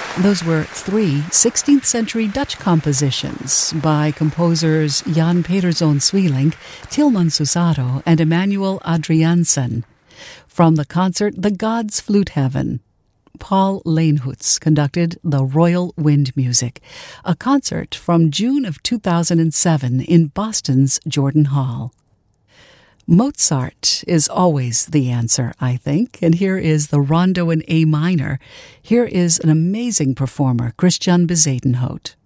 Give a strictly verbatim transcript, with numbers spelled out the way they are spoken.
Those were three sixteenth century Dutch compositions by composers Jan Pederzoon Sweelinck, Tilman Susaro, and Emmanuel Adriaansen. From the concert The Gods Flute Heaven, Paul Leenhoots conducted the Royal Wind Music, a concert from June of two thousand seven in Boston's Jordan Hall. Mozart is always the answer, I think, and here is the Rondo in A minor. Here is an amazing performer, Christian Bezuidenhout.